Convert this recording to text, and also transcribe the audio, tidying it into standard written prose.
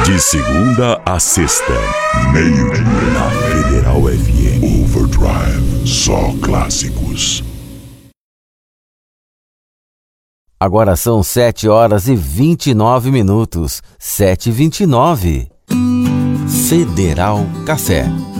De segunda a sexta, meio-dia, na Federal FM. Overdrive, só clássicos. Agora são 7h29. 7h29. Federal Café.